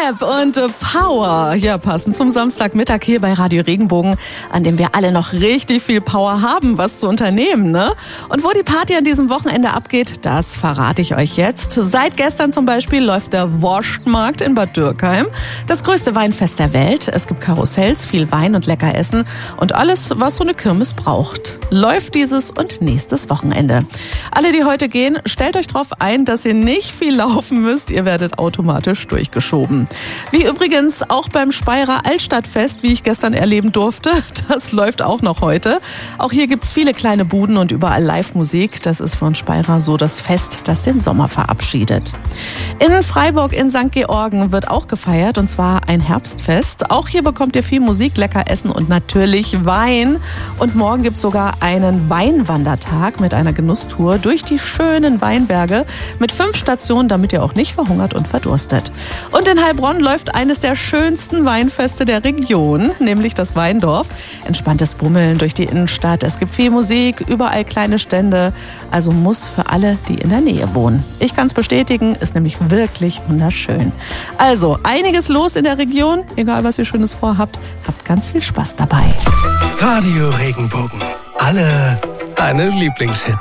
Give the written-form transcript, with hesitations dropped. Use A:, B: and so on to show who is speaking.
A: Pep und Power. Ja, passend zum Samstagmittag hier bei Radio Regenbogen, an dem wir alle noch richtig viel Power haben, was zu unternehmen, ne? Und wo die Party an diesem Wochenende abgeht, das verrate ich euch jetzt. Seit gestern zum Beispiel läuft der Wurstmarkt in Bad Dürkheim. Das größte Weinfest der Welt. Es gibt Karussells, viel Wein und lecker Essen und alles, was so eine Kirmes braucht. Läuft dieses und nächstes Wochenende. Alle, die heute gehen, stellt euch darauf ein, dass ihr nicht viel laufen müsst. Ihr werdet automatisch durchgeschoben. Wie übrigens auch beim Speyerer Altstadtfest, wie ich gestern erleben durfte. Das läuft auch noch heute. Auch hier gibt's viele kleine Buden und überall Live-Musik. Das ist von Speyerer so das Fest, das den Sommer verabschiedet. In Freiburg in St. Georgen wird auch gefeiert, und zwar ein Herbstfest. Auch hier bekommt ihr viel Musik, lecker Essen und natürlich Wein. Und morgen gibt's sogar einen Weinwandertag mit einer Genusstour durch die schönen Weinberge mit 5 Stationen, damit ihr auch nicht verhungert und verdurstet. Und in Heilbronn läuft eines der schönsten Weinfeste der Region, nämlich das Weindorf. Entspanntes Bummeln durch die Innenstadt. Es gibt viel Musik, überall kleine Stände. Also muss für alle, die in der Nähe wohnen. Ich kann es bestätigen, ist nämlich wirklich wunderschön. Also einiges los in der Region. Egal, was ihr Schönes vorhabt, habt ganz viel Spaß dabei.
B: Radio Regenbogen. Alle deine Lieblingshits.